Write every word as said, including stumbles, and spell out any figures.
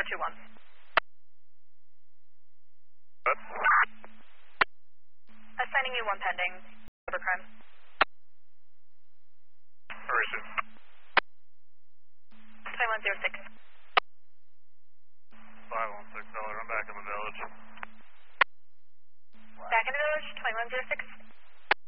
two one. What? Assigning you one pending. Cybercrime. Where is it? twenty-one oh six. five one six, Dollar. I'm back in the village. Back in the village, twenty-one oh six.